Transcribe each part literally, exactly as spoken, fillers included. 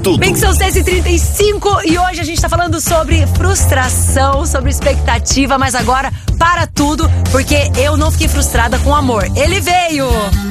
tudo. Bem que são seis e trinta e cinco e hoje a gente tá falando sobre frustração, sobre expectativa, mas agora para tudo, porque eu não fiquei frustrada com o amor. Ele veio!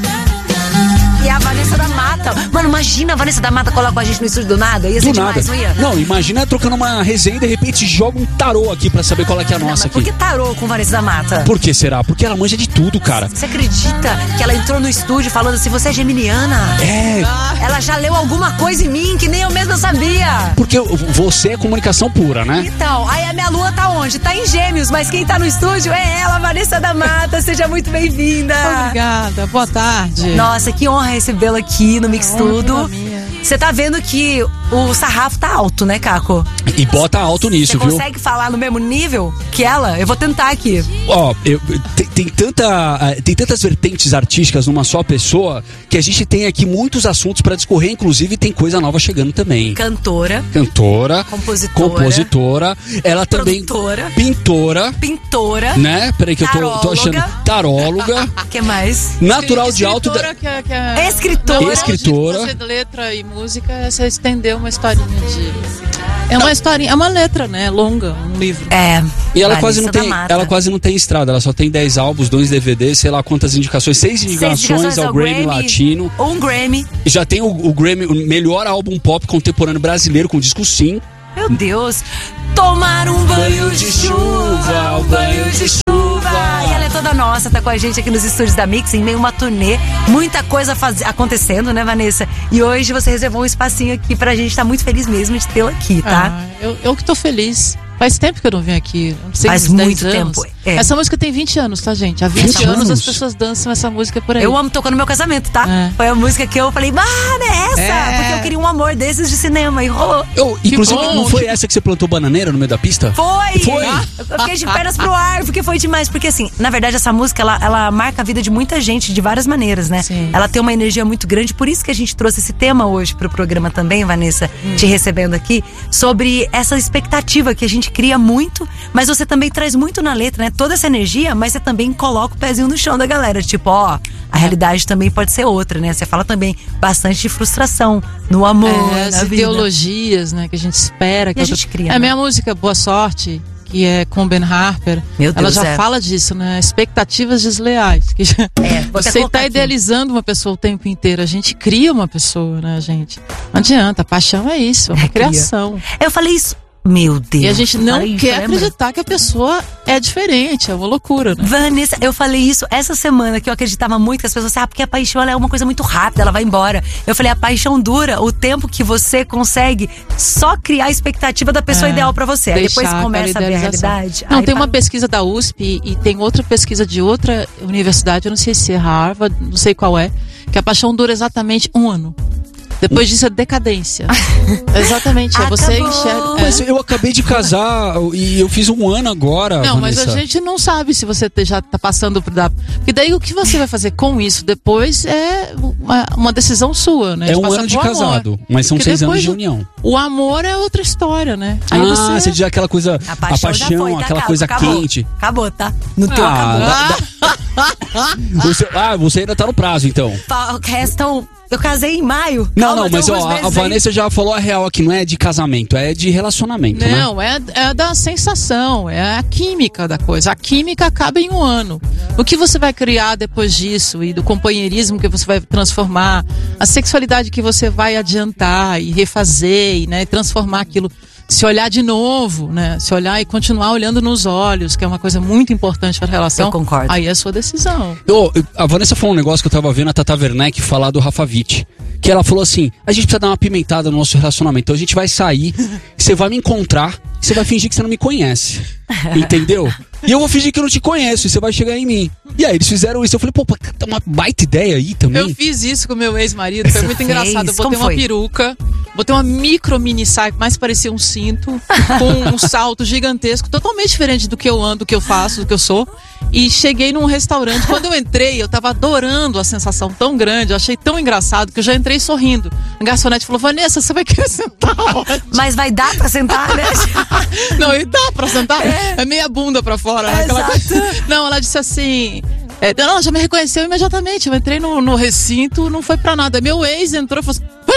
E a Vanessa da Mata. Mano, imagina a Vanessa da Mata colar com a gente no estúdio do nada. Ia ser do demais, nada. não ia? Não, imagina trocando uma resenha e de repente joga um tarô aqui pra saber qual é que é a nossa não, aqui. por que tarô com Vanessa da Mata? Por que será? Porque ela manja de tudo, cara. Você acredita que ela entrou no estúdio falando assim, você é geminiana? É. Ela já leu alguma coisa em mim que nem eu mesma sabia. Porque você é comunicação pura, né? Então, aí a minha lua tá onde? Tá em Gêmeos, mas quem tá no estúdio é ela, Vanessa da Mata. Seja muito bem-vinda. Obrigada, boa tarde. Nossa, que honra recebê-la aqui no Mix Tudo. Você tá vendo que o sarrafo tá alto, né, Caco? E bota alto nisso, Cê viu? Você consegue falar no mesmo nível que ela? Eu vou tentar aqui. Ó, eu, tem, tem, tanta, tem tantas vertentes artísticas numa só pessoa que a gente tem aqui muitos assuntos pra discorrer, inclusive tem coisa nova chegando também. Cantora. Cantora. Compositora. Compositora. Ela também. Produtora. Pintora. Pintora. Né? Peraí que eu tô, tô achando. Taróloga. O que mais? Natural de alto. Da... Que é, que é... Escritora. Escritora. Você de letra e música, você estendeu uma historinha de... É uma historinha, é uma letra, né? Longa, um livro. É. E ela quase não tem, ela quase não tem estrada, ela só tem dez álbuns, dois D V Ds, sei lá quantas indicações, seis indicações, seis indicações ao, ao Grammy, Grammy Latino. Um Grammy. E já tem o, o Grammy, o melhor álbum pop contemporâneo brasileiro com disco sim. Meu Deus. Tomar um banho de chuva, um banho de chuva. E ela é toda nossa, tá com a gente aqui nos estúdios da Mix, em meio a uma turnê. Muita coisa faz... acontecendo, né, Vanessa? E hoje você reservou um espacinho aqui pra gente, tá muito feliz mesmo de tê-la aqui, tá? Ah, eu, eu que tô feliz. Faz tempo que eu não venho aqui. Não sei, Faz muito tempo. É. Essa música tem vinte anos, tá, gente? Há vinte anos, anos as pessoas dançam essa música por aí. Eu amo tocar no meu casamento, tá? É. Foi a música que eu falei, mano, é essa! É. Porque eu queria um amor desses de cinema e rolou. Eu, inclusive, bom, não foi que... essa que você plantou bananeira no meio da pista? Foi! Foi! Eu fiquei de pernas pro ar, porque foi demais. Porque assim, na verdade, essa música, ela, ela marca a vida de muita gente, de várias maneiras, né? Sim. Ela tem uma energia muito grande, por isso que a gente trouxe esse tema hoje pro programa também, Vanessa, hum. te recebendo aqui, sobre essa expectativa que a gente cria muito, mas você também traz muito na letra, né? Toda essa energia, mas você também coloca o pezinho no chão da galera. Tipo, ó, a realidade também pode ser outra, né? Você fala também bastante de frustração no amor, é, na as vida. Ideologias, né? Que a gente espera. Que a gente cria. É a minha música, Boa Sorte, que é com Ben Harper. Meu Deus, ela já é. fala disso, né? Expectativas desleais. Que já... é, você está idealizando uma pessoa o tempo inteiro. A gente cria uma pessoa, né, gente? Não adianta, paixão é isso, é uma é, criação. Eu falei isso. Meu Deus. E a gente não isso, quer lembra? acreditar que a pessoa é diferente, é uma loucura, né? Vanessa, eu falei isso essa semana, que eu acreditava muito que as pessoas ah, porque a paixão ela é uma coisa muito rápida, ela vai embora. Eu falei, a paixão dura o tempo que você consegue só criar a expectativa da pessoa é, ideal pra você. Aí depois começa a ver a realidade. Não, aí tem para... uma pesquisa da U S P e tem outra pesquisa de outra universidade, eu não sei se é Harvard, não sei qual é, que a paixão dura exatamente um ano. Depois disso é decadência. Exatamente, é você enxerga. Mas eu acabei de casar e eu fiz um ano agora. Não, Vanessa. mas a gente não sabe se você já tá passando por dar. Porque daí o que você vai fazer com isso depois é uma, uma decisão sua, né? É um ano de casado, mas são seis anos de união. O amor é outra história, né? Aí ah, você... você diz aquela coisa, a paixão, a paixão foi, tá, aquela acabou, coisa acabou, quente. Acabou, tá? No teu ah, acabou. Da, da... você, ah, você ainda tá no prazo, então. Restam... Eu casei em maio. Não, Calma, não, mas ó, a, a Vanessa já falou a real aqui, não é de casamento, é de relacionamento, não, né? é, é da sensação, é a química da coisa. A química acaba em um ano. O que você vai criar depois disso e do companheirismo que você vai transformar, a sexualidade que você vai adiantar e refazer e, né, transformar aquilo. Se olhar de novo, né? Se olhar e continuar olhando nos olhos, que é uma coisa muito importante para a relação. Eu concordo. Aí é a sua decisão. Eu, a Vanessa falou um negócio que eu tava vendo a Tata Werneck falar do Rafa Witt. Que ela falou assim, a gente precisa dar uma pimentada no nosso relacionamento. Então a gente vai sair, você vai me encontrar, você vai fingir que você não me conhece. Entendeu? E eu vou fingir que eu não te conheço e você vai chegar em mim. E aí eles fizeram isso. Eu falei, pô, tá uma baita ideia aí também. Eu fiz isso com meu ex-marido, foi muito fez? engraçado. Eu botei Como uma foi? peruca, botei uma micro mini saia que mais parecia um cinto, com um salto gigantesco, totalmente diferente do que eu ando, do que eu faço, do que eu sou. E cheguei num restaurante. Quando eu entrei, eu tava adorando a sensação tão grande, eu achei tão engraçado que eu já entrei sorrindo. A garçonete falou, Vanessa, você vai querer sentar onde? Mas vai dar pra sentar, né? Não, e dá pra sentar? É, é meia bunda pra fora, né? Aquela coisa. Não, ela disse assim... É, não, ela já me reconheceu imediatamente. Eu entrei no, no recinto, não foi pra nada. Meu ex entrou e falou assim,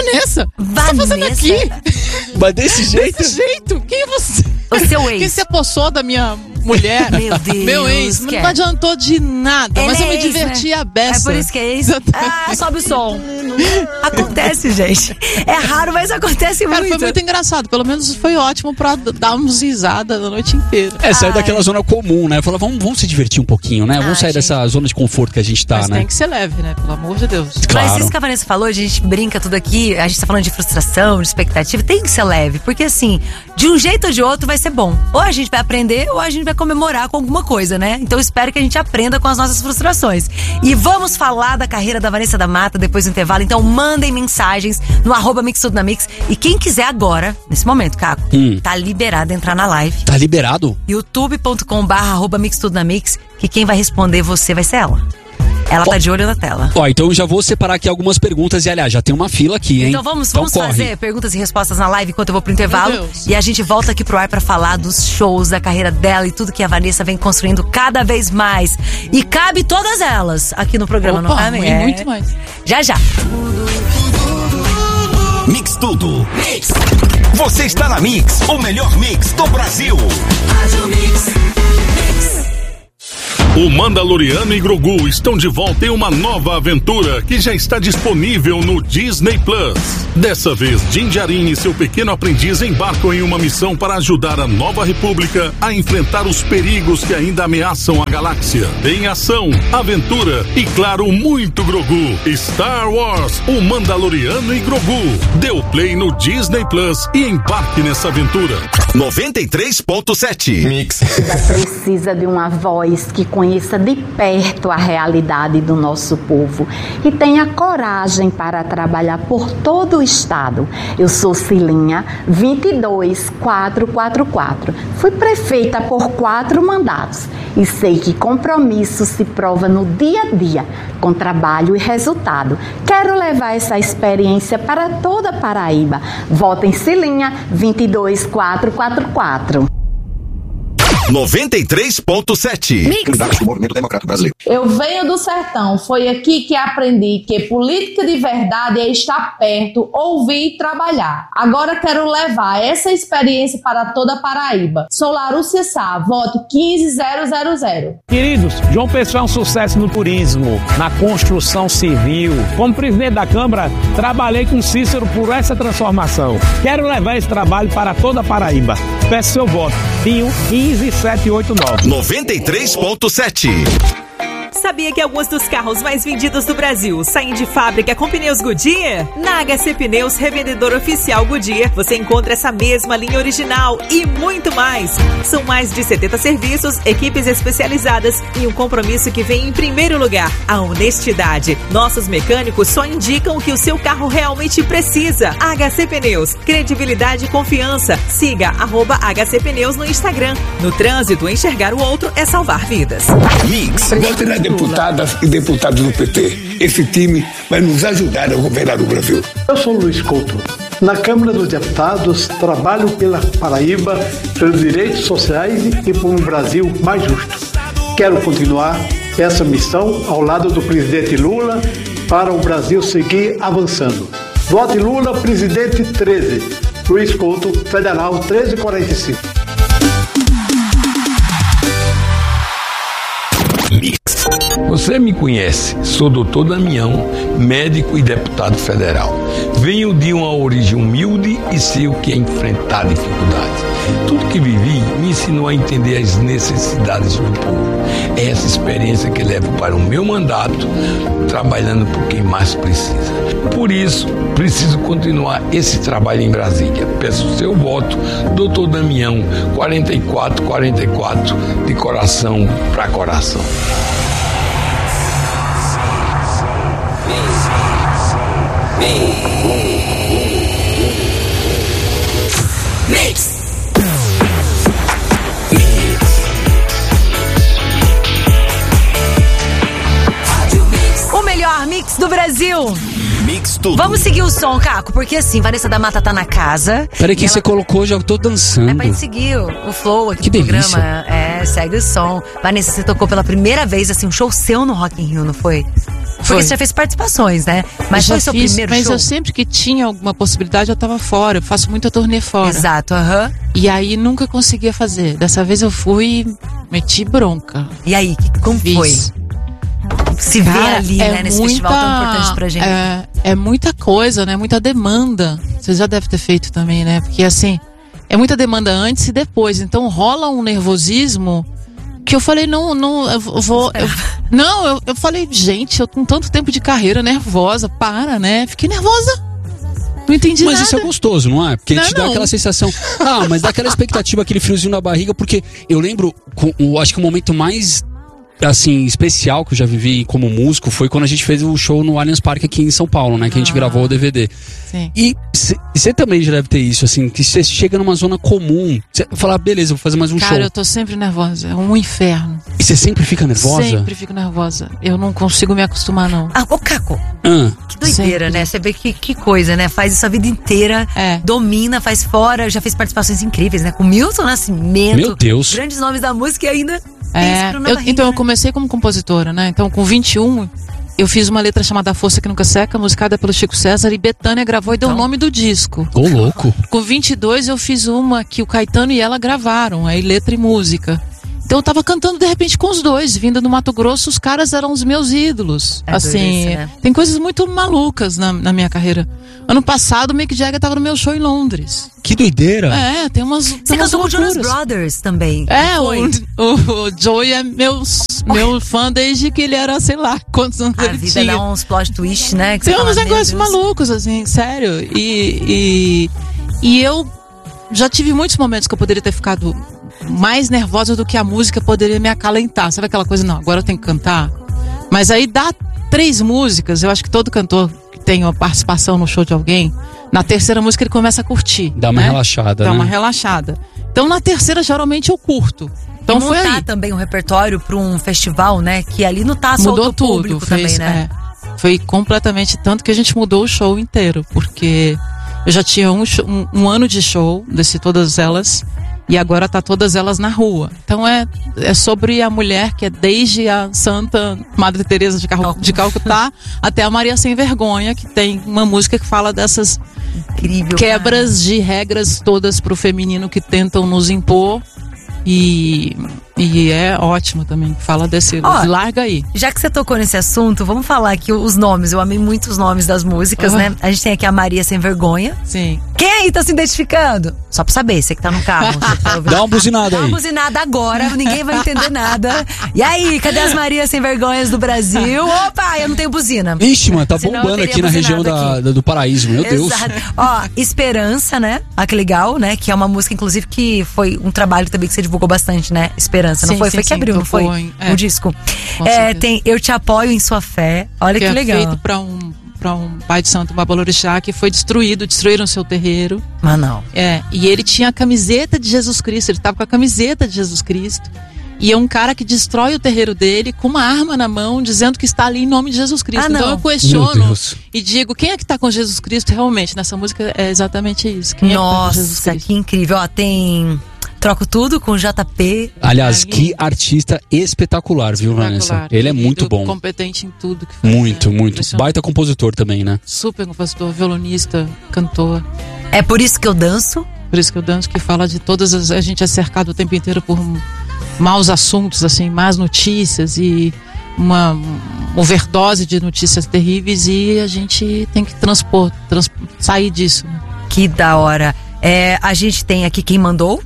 Vanessa, o que você tá fazendo aqui? Mas desse jeito? Desse jeito? Quem é você? O seu ex. Quem se apossou da minha mulher? Meu Deus. Meu ex. Quer. Não adiantou de nada, Ele mas eu é me ex, diverti né? a beça. É por isso que é ex. Ah, sobe o som. Acontece, gente. É raro, mas acontece Cara, muito. foi muito engraçado. Pelo menos foi ótimo pra darmos risada a noite inteira. É, sair Ai. daquela zona comum, né? Falar, vamos, vamos se divertir um pouquinho, né? Vamos Ai, sair gente. dessa zona de conforto que a gente tá, Mas né? tem que ser leve, né? Pelo amor de Deus. Claro. Mas isso que a Vanessa falou, a gente brinca tudo aqui, a gente tá falando de frustração, de expectativa, tem que ser leve, porque assim, de um jeito ou de outro vai ser bom. Ou a gente vai aprender, ou a gente vai comemorar com alguma coisa, né? Então eu espero que a gente aprenda com as nossas frustrações. E vamos falar da carreira da Vanessa da Mata depois do intervalo, então mandem mensagens no arroba Mix Tudo na Mix. E quem quiser agora, nesse momento, Caco, Hum. tá liberado a entrar na live. Tá liberado? youtube ponto com barra arroba Mix Tudo na Mix, que quem vai responder você vai ser ela. Ela tá de olho na tela. Ó, então eu já vou separar aqui algumas perguntas e, aliás, já tem uma fila aqui, hein? Então vamos, vamos corre. fazer perguntas e respostas na live enquanto eu vou pro intervalo. Meu Deus. E a gente volta aqui pro ar pra falar dos shows, da carreira dela e tudo que a Vanessa vem construindo cada vez mais. E cabe todas elas aqui no programa, Opa, não cabe? e muito mais. Já, já. Mix Tudo. Mix. Você está na Mix, o melhor mix do Brasil. O Mandaloriano e Grogu estão de volta em uma nova aventura que já está disponível no Disney Plus. Dessa vez, Din Djarin e seu pequeno aprendiz embarcam em uma missão para ajudar a Nova República a enfrentar os perigos que ainda ameaçam a galáxia. Tem ação, aventura e, claro, muito Grogu. Star Wars, o Mandaloriano e Grogu. Dê o play no Disney Plus e embarque nessa aventura. noventa e três ponto sete. Mix. Precisa de uma voz que conheça de perto a realidade do nosso povo e tenha coragem para trabalhar por todo o estado. Eu sou Cilinha, vinte e dois mil quatrocentos e quarenta e quatro. Fui prefeita por quatro mandatos e sei que compromisso se prova no dia a dia, com trabalho e resultado. Quero levar essa experiência para toda Paraíba. Votem Cilinha, vinte e dois mil quatrocentos e quarenta e quatro. noventa e três ponto sete. Candidatos do Movimento Democrático Brasileiro. Eu venho do sertão, foi aqui que aprendi que política de verdade é estar perto, ouvir e trabalhar. Agora quero levar essa experiência para toda a Paraíba. Sou Larúcia Sá, voto quinze mil. Queridos, João Pessoa é um sucesso no turismo, na construção civil. Como presidente da Câmara, trabalhei com Cícero por essa transformação. Quero levar esse trabalho para toda a Paraíba. Peço seu voto. Tinho quinze mil setecentos e oitenta e nove. noventa e três ponto sete. Sabia que alguns dos carros mais vendidos do Brasil saem de fábrica com pneus Goodyear? Na H C Pneus, revendedor oficial Goodyear, você encontra essa mesma linha original e muito mais. São mais de setenta serviços, equipes especializadas e um compromisso que vem em primeiro lugar, a honestidade. Nossos mecânicos só indicam o que o seu carro realmente precisa. H C Pneus, credibilidade e confiança. Siga arroba H C Pneus no Instagram. No trânsito, enxergar o outro é salvar vidas. Mix. Vote nas deputadas e deputados do P T. Esse time vai nos ajudar a governar o Brasil. Eu sou Luiz Couto. Na Câmara dos Deputados, trabalho pela Paraíba, pelos direitos sociais e por um Brasil mais justo. Quero continuar essa missão ao lado do presidente Lula para o Brasil seguir avançando. Vote Lula, presidente treze. Luiz Couto, Federal treze quarenta e cinco. Você me conhece, sou doutor Damião, médico e deputado federal. Venho de uma origem humilde e sei o que é enfrentar dificuldades. Tudo que vivi me ensinou a entender as necessidades do povo. É essa experiência que levo para o meu mandato, trabalhando por quem mais precisa. Por isso, preciso continuar esse trabalho em Brasília. Peço seu voto, doutor Damião, quarenta e quatro quarenta e quatro, de coração para coração. Mix. O melhor mix do Brasil. Mix Tudo. Vamos seguir o som, Caco, porque assim, Vanessa da Mata tá na casa. Peraí que e você ela- colocou, já tô dançando. É pra gente seguir o, o flow aqui Que do delícia. programa. É, segue o som. Vanessa, você tocou pela primeira vez, assim, um show seu no Rock in Rio, não foi? Porque Foi. você já fez participações, né? Mas Eu foi já seu fiz, primeiro mas show? eu sempre que tinha alguma possibilidade eu tava fora. Eu faço muita turnê fora. Exato, aham. E aí nunca conseguia fazer. Dessa vez eu fui e meti bronca. E aí, que, como Fiz. foi? Se ver Cara, ali, é né, nesse muita- festival tão importante pra gente. É, é muita coisa, né? Muita demanda. Você já deve ter feito também, né? Porque assim, é muita demanda antes e depois. Então rola um nervosismo que eu falei, não, não, eu vou. eu- não, eu, eu falei, gente, eu com tanto tempo de carreira, nervosa, para, né? Fiquei nervosa. Não entendi Mas nada. isso é gostoso, não é? Porque Não, te dá não. aquela sensação. Ah, mas dá aquela expectativa, aquele friozinho na barriga, porque eu lembro, com, o, acho que o momento mais assim, especial que eu já vivi como músico foi quando a gente fez o show no Allianz Parque aqui em São Paulo, né? Que a gente Ah. gravou o D V D. Sim. E você também já deve ter isso, assim, que você chega numa zona comum, você fala, beleza, vou fazer mais um Cara, show. eu tô sempre nervosa. É um inferno. E você sempre fica nervosa? Sempre fico nervosa. Eu não consigo me acostumar, não. Ah, ô Caco, Ah, que doideira, Sempre. né? Você vê que, que coisa, né? Faz isso a vida inteira, É. domina, faz fora, já fez participações incríveis, né? Com Milton Nascimento. Meu Deus. Grandes nomes da música e ainda tem É, esse frio na eu- barriga, então eu né? comecei como compositora, né? Então com vinte e um eu fiz uma letra chamada Força Que Nunca Seca, musicada pelo Chico César, e Bethânia gravou e deu o Então. nome do disco. ô louco. Com vinte e dois eu fiz uma que o Caetano e ela gravaram, aí letra e música. Então eu tava cantando de repente com os dois, vindo do Mato Grosso, os caras eram os meus ídolos. É assim, doido isso, né? tem coisas muito malucas na, na minha carreira. Ano passado o Mick Jagger tava no meu show em Londres. Que doideira. É, tem umas, tem Você umas cantou com o Jonas loucuras. Brothers também. É, não o, foi? o, o Joey é meu, meu fã desde que ele era, sei lá, quantos anos A ele vida tinha. dá uns plot twist, né? que Tem você uns fala, negócios meu Deus. malucos, assim, sério. E, e, e eu já tive muitos momentos que eu poderia ter ficado mais nervosa do que a música poderia me acalentar. Sabe aquela coisa, não, agora eu tenho que cantar? Mas aí dá três músicas, eu acho que todo cantor que tem uma participação no show de alguém, na terceira música ele começa a curtir. Dá uma né? relaxada, Dá né? uma relaxada. Então na terceira geralmente eu curto. Então e foi montar aí. também um repertório pra um festival, né? Que ali não tá só Mudou o tudo, público fez, também, né? é. Foi completamente, tanto que a gente mudou o show inteiro, porque eu já tinha um, show- um, um ano de show, desci todas elas, e agora tá todas elas na rua. Então é, é sobre a mulher que é desde a Santa Madre Teresa de, Cal- de Calcutá até a Maria Sem Vergonha, que tem uma música que fala dessas Incrível. quebras de regras todas pro feminino que tentam nos impor. E, e é ótimo também, fala desse, Ó, larga aí. Já que você tocou nesse assunto, vamos falar aqui os nomes. Eu amei muito os nomes das músicas, Uhum. né? A gente tem aqui a Maria Sem Vergonha. Sim. Quem aí tá se identificando? Só pra saber, você que tá no carro. Você tá ouvindo. Dá uma buzinada Dá uma aí. buzinada agora, ninguém vai entender nada. E aí, cadê as Marias Sem Vergonhas do Brasil? Opa, eu não tenho buzina. Ixi, mano, tá Senão eu bombando teria aqui na região buzinado da, aqui. da- do paraíso, meu Deus. Exato. Ó, Esperança, né? Ah, que legal, né? Que é uma música, inclusive, que foi um trabalho também que você divulgou bastante, né? Esperança, não Sim, foi? sim, foi que sim, abriu, não foi? tocou em- é. O disco. Com É, certeza. tem Eu Te Apoio em Sua Fé. Olha que, é legal. feito para um para um pai de santo, um babalorixá, que foi destruído, destruíram seu terreiro. Mas não. É, e ele tinha a camiseta de Jesus Cristo, ele estava com a camiseta de Jesus Cristo. E é um cara que destrói o terreiro dele com uma arma na mão, dizendo que está ali em nome de Jesus Cristo. Ah, então não. eu Meu questiono Deus. e digo, quem é que está com Jesus Cristo realmente? Nessa música é exatamente isso. Quem é que tá com Jesus Nossa, Cristo? que incrível. Ó, tem Troco Tudo com J P. Aliás, Ali. que artista espetacular, viu, Vanessa? Espetacular. Ele é Querido, muito bom. competente em tudo que faz. Muito, é muito. impressionante. Baita compositor também, né? Super compositor, violonista, cantor. É por isso que eu danço. Por isso que eu danço, que fala de todas as... A gente é cercado o tempo inteiro por um- maus assuntos, assim, más notícias e uma um overdose de notícias terríveis, e a gente tem que transpor, trans, sair disso. Né? Que da hora. É, a gente tem aqui Quem Mandou.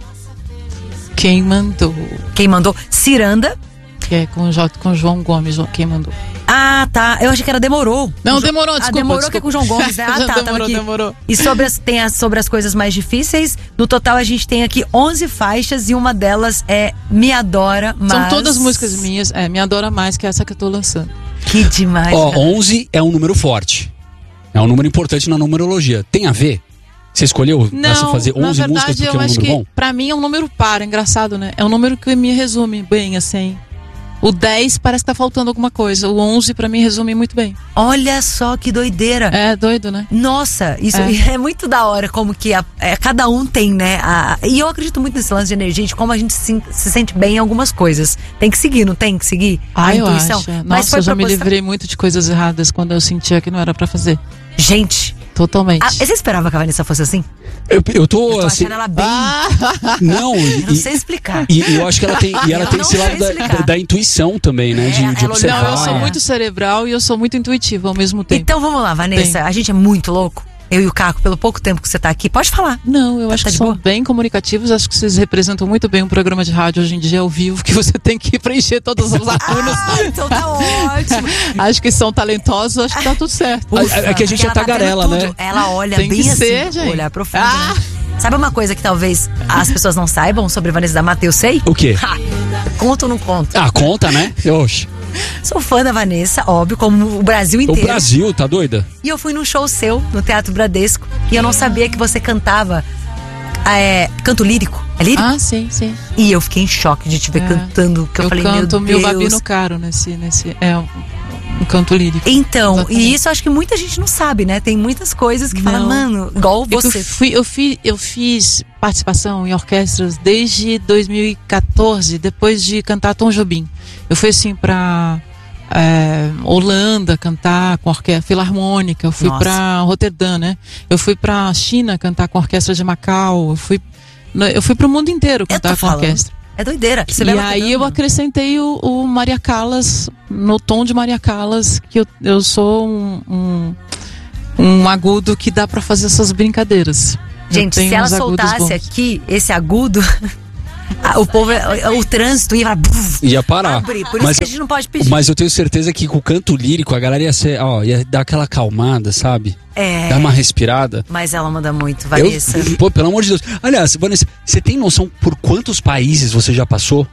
Quem mandou? Quem mandou? Ciranda. Que é com, o J- com o João Gomes, quem mandou? Ah, tá. Eu achei que era Demorou. Não, Com Jo- demorou, Ah, desculpa. demorou desculpa. que é com o João Gomes, né? Ah, Já tá. tava demorou, aqui. demorou. E sobre as, tem as, sobre as coisas mais difíceis. No total, a gente tem aqui onze faixas e uma delas é Me Adora Mais. São todas músicas minhas, é, Me Adora Mais, que é essa que eu tô lançando. Que demais. Ó, cara. onze é um número forte. É um número importante na numerologia. Tem a ver? Você escolheu essa Não, fazer na onze músicas verdade, porque eu é um acho número que bom? pra mim é um número par, é engraçado, né? É um número que me resume bem, assim. O dez parece que tá faltando alguma coisa. O onze pra mim resume muito bem. Olha só que doideira. É doido, né? Nossa, isso é, é muito da hora, como que a, é, cada um tem, né? A, e eu acredito muito nesse lance de energia, de como a gente se, se sente bem em algumas coisas. Tem que seguir, não tem que seguir? Ah, a eu intuição. acho. Mas Nossa, foi eu já me proposital. livrei muito de coisas erradas quando eu sentia que não era pra fazer. Gente, totalmente. Ah, você esperava que a Vanessa fosse assim? Eu, eu tô, Eu tô assim. achando ela bem. Não, Eu não e, sei explicar. e, e eu acho que ela tem, e ela Eu tem não esse lado sei da, explicar. da, da intuição também, né? De, É, de ela observar. Não, eu sou é. muito cerebral e eu sou muito intuitiva ao mesmo tempo. Então vamos lá, Vanessa. Tem. A gente é muito louco. Eu e o Caco, pelo pouco tempo que você tá aqui, pode falar. Não, eu acho Tá que de são boa? bem comunicativos. Acho que vocês representam muito bem um programa de rádio hoje em dia ao vivo, que você tem que preencher todas as lacunas. Ah, então tá ótimo. Acho que são talentosos, acho que tá tudo certo. Ufa, é que a gente é Ela tá tagarela, tendo tudo. né? Ela olha Tem bem que assim, ser, gente. olhar profundo. Ah! Né? Sabe uma coisa que talvez as pessoas não saibam sobre Vanessa da Mata? Eu sei? O quê? Ha, conta ou não conta? Ah, conta, né? Oxe. Sou fã da Vanessa, óbvio, como o Brasil O inteiro. Brasil, tá doida? E eu fui num show seu, no Teatro Bradesco, e eu não sabia que você cantava é, canto lírico. É lírico? Ah, sim, sim. E eu fiquei em choque de te ver É. cantando, que eu, Eu falei, canto meu Mil Deus. Babino Caro nesse, nesse é um, um canto lírico. Então, Exatamente. e isso acho que muita gente não sabe, né? Tem muitas coisas que falam, Não. mano, igual É que você. Eu, fui, eu, fi, eu fiz participação em orquestras desde dois mil e quatorze, depois de cantar Tom Jobim. Eu fui assim pra é, Holanda cantar com a orquestra filarmônica, eu fui Nossa. pra Roterdã, né? Eu fui pra China cantar com a orquestra de Macau, eu fui, eu fui pro mundo inteiro Eu tô cantar com a falando. orquestra. É doideira. Você E leva aí cantando. eu acrescentei o, o Maria Callas, no tom de Maria Callas, que eu, eu sou um, um, um agudo que dá pra fazer essas brincadeiras. Eu Gente, tenho se ela uns agudos soltasse bons. aqui esse agudo, a- o povo, o, o trânsito ia Ia parar. abrir. Por Mas isso que a gente não pode pedir. Mas eu tenho certeza que com o canto lírico a galera ia ser, ó, ia dar aquela acalmada, sabe? É. Dar uma respirada. Mas ela manda muito, Vanessa. Eu, pô, pelo amor de Deus. Aliás, Vanessa, você tem noção por quantos países você já passou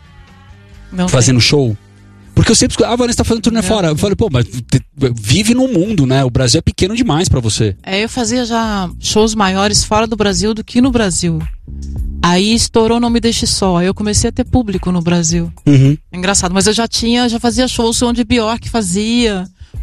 Não fazendo show? Porque eu sempre escuto, ah, a Vanessa tá fazendo turnê fora. Eu falei, pô, mas te- vive no mundo, né? O Brasil é pequeno demais pra você. É, eu fazia já shows maiores fora do Brasil do que no Brasil. Aí estourou Não Me Deixe Só. Aí eu comecei a ter público no Brasil. Uhum. Engraçado, mas eu já tinha, já fazia shows onde Bjork fazia,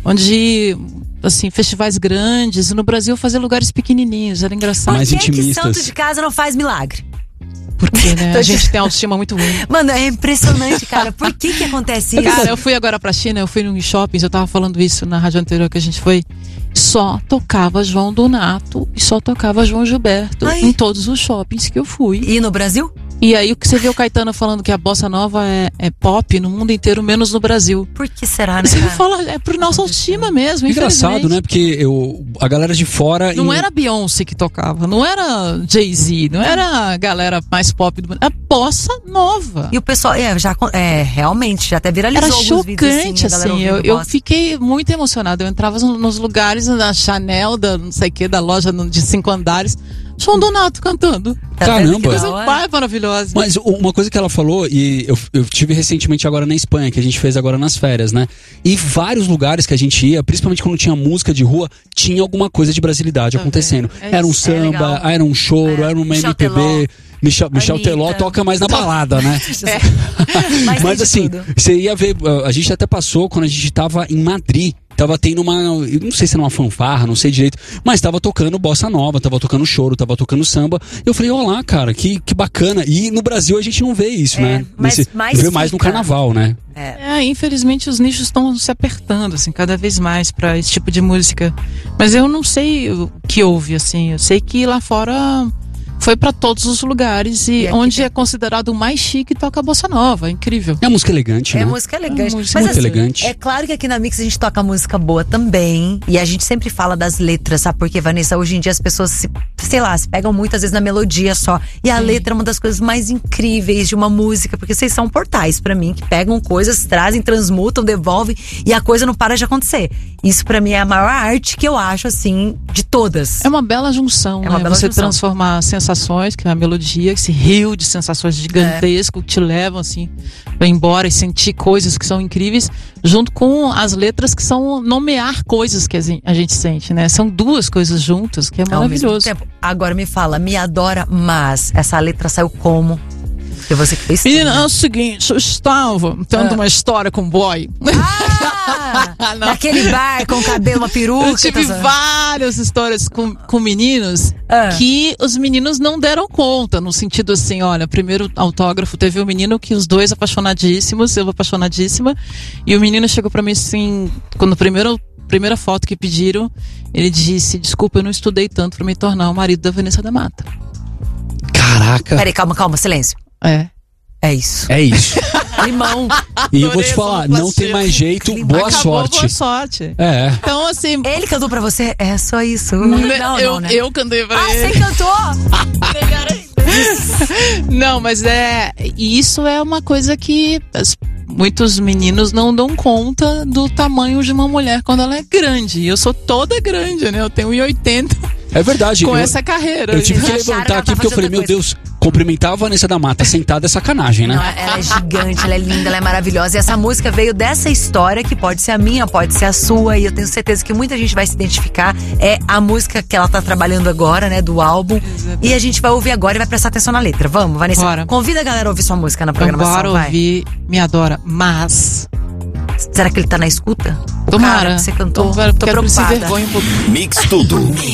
onde, assim, festivais grandes. E no Brasil eu fazia lugares pequenininhos, era engraçado. Mais Por que que intimistas. santo de casa não faz milagre? Porque, né, Tô a de- gente tem autoestima muito ruim. Mano, é impressionante, cara. Por que que acontece isso? Cara, eu fui agora pra China, eu fui num shopping, eu tava falando isso na rádio anterior que a gente foi. Só tocava João Donato e só tocava João Gilberto Ai. em todos os shoppings que eu fui. E no Brasil? E aí o que você vê o Caetano falando que a bossa nova é, é pop no mundo inteiro, menos no Brasil. Por que será, né, Você cara? fala, é por nossa autoestima mesmo, Engraçado, infelizmente. né? Porque eu, a galera de fora. Não em- era Beyoncé que tocava, não era Jay-Z, não era a galera mais pop do mundo, era bossa nova. E o pessoal, é, já, é, realmente, já até viralizou Era alguns vídeos chocante, assim, a galera assim. Eu, ouvindo eu bossa. fiquei muito emocionada. Eu entrava nos nos lugares da Chanel, da não sei o que, da loja de cinco andares. João Donato cantando. Tá vendo Caramba. que Coisa da hora? pai maravilhosa. Mas uma coisa que ela falou, e eu, eu tive recentemente agora na Espanha, que a gente fez agora nas férias, né? E vários lugares que a gente ia, principalmente quando tinha música de rua, tinha alguma coisa de brasilidade Tá acontecendo. vendo? É Era um isso. É samba, legal. era um choro, É. era uma Michel M P B. Teló. Michel, Michel Anitta. Teló toca mais na balada, né? Mas, Mas tem de assim, tudo. você ia ver, uh, a gente até passou quando a gente tava em Madrid. Tava tendo uma, eu não sei se era uma fanfarra, não sei direito, mas tava tocando bossa nova, tava tocando choro, tava tocando samba. Eu falei, ó lá, cara, que, que bacana. E no Brasil a gente não vê isso, É, né? mas- Nesse, mas vê mais no fica. carnaval, né? É, infelizmente os nichos estão se apertando, assim, cada vez mais pra esse tipo de música. Mas eu não sei o que houve, assim. Eu sei que lá fora foi pra todos os lugares e, E aqui onde tem- é considerado o mais chique toca a bossa nova. É incrível. É música elegante, É né? música elegante. É música Mas muito assim, elegante. é claro que aqui na Mix a gente toca música boa também. E a gente sempre fala das letras, sabe? Porque, Vanessa, hoje em dia as pessoas se, sei lá, se pegam muitas vezes na melodia só. E a Sim. letra é uma das coisas mais incríveis de uma música. Porque vocês são portais pra mim, que pegam coisas, trazem, transmutam, devolvem. E a coisa não para de acontecer. Isso pra mim é a maior arte que eu acho, assim, de todas. É uma bela junção, É uma né? bela Você junção. transformar sensações, que é a melodia, esse rio de sensações gigantesco que te levam, assim, pra ir embora e sentir coisas que são incríveis, junto com as letras que são nomear coisas que a gen- a gente sente, né? São duas coisas juntas, que é Ao mesmo maravilhoso. tempo. Agora me fala, me adora, mas essa letra saiu como? Foi você que fez. Menina, é o seguinte, eu estava tendo Ah. uma história com um boy. Ah, naquele bar com cabelo, uma peruca. Eu tive tá- várias histórias com, com meninos Ah. que os meninos não deram conta, no sentido assim, olha, primeiro autógrafo, teve um menino que os dois apaixonadíssimos, eu apaixonadíssima, e o menino chegou pra mim assim, quando a primeira, primeira foto que pediram, ele disse, desculpa, eu não estudei tanto pra me tornar o marido da Vanessa da Mata. Caraca. Peraí, calma, calma, silêncio. É. É isso. É isso. Limão. E eu vou te Adorei falar, essa não tem mais jeito, boa Acabou, sorte. boa sorte. É. Então, assim, Ele cantou pra você? É só isso. né, Não, eu, não, né? eu cantei pra Ah, ele. você cantou? Não, mas é. E isso é uma coisa que as- muitos meninos não dão conta do tamanho de uma mulher quando ela é grande. E eu sou toda grande, né? Eu tenho um e oitenta É verdade. com eu, essa carreira. eu tive que Eles acharam que levantar ela aqui tá porque eu falei, fazendo meu Deus, cumprimentar a Vanessa da Mata sentada é sacanagem, né? Não, ela é gigante, ela é linda, ela é maravilhosa. E essa música veio dessa história que pode ser a minha, pode ser a sua. E eu tenho certeza que muita gente vai se identificar. É a música que ela tá trabalhando agora, né? Do álbum. E a gente vai ouvir agora e vai prestar atenção na letra. Vamos, Vanessa? Bora. Convida a galera a ouvir sua música na programação. Bora vai. ouvir, me adora. Mas. Será que ele tá na escuta? O Tomara. cara que você cantou? Tô, quero Tô que ele se preocupada. vergonhe um pouquinho. Mix Tudo.